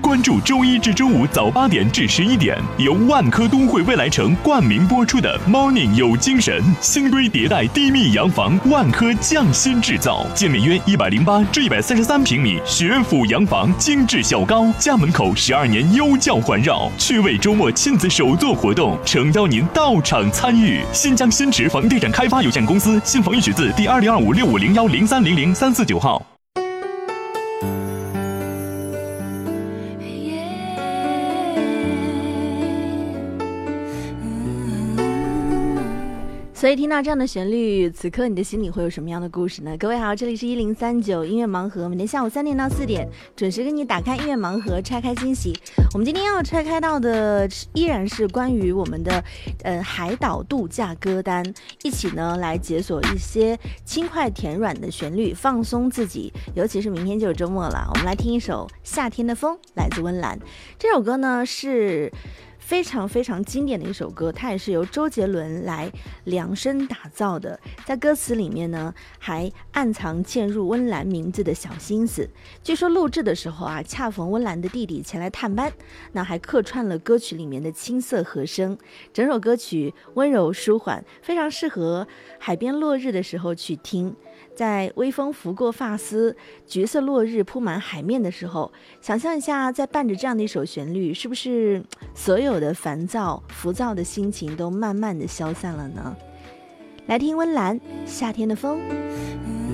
关注周一至周五早8点至11点，由万科都会未来城冠名播出的 Morning 有精神，新规迭代低密洋房，万科匠心制造，建面约108至133平米，学府洋房，精致效高，家门口12年优教环绕，趣味周末亲子手作活动，诚邀您到场参与。新疆新池房地产开发有限公司新房预取自第2025650103003499号。 所以听到这样的旋律，此刻你的心里会有什么样的故事呢？各位好，这里是1039音乐盲盒，每天下午3点到4点准时给你打开音乐盲盒，拆开惊喜。我们今天要拆开到的依然是关于我们的海岛度假歌单，一起呢来解锁一些轻快甜软的旋律，放松自己。尤其是明天就有周末了，我们来听一首《夏天的风》，来自温岚。这首歌呢是非常非常经典的一首歌，它也是由周杰伦来量身打造的。在歌词里面呢，还暗藏嵌入温岚名字的小心思。据说录制的时候啊，恰逢温岚的弟弟前来探班，那还客串了歌曲里面的青涩和声。整首歌曲温柔舒缓，非常适合海边落日的时候去听。在微风拂过发丝，橘色落日铺满海面的时候，想象一下，在伴着这样的一首旋律，是不是所有的烦躁、浮躁的心情都慢慢的消散了呢？来听温岚《夏天的风》。